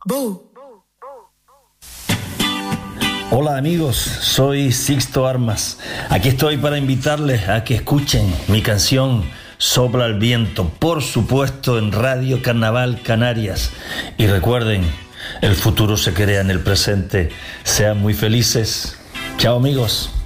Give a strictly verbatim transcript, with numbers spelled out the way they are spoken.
Hola amigos, soy Sixto Armas. Aquí estoy para invitarles a que escuchen mi canción Sopla el viento, por supuesto en Radio Carnaval Canarias. Y recuerden, el futuro se crea en el presente. Sean muy felices. Chao amigos.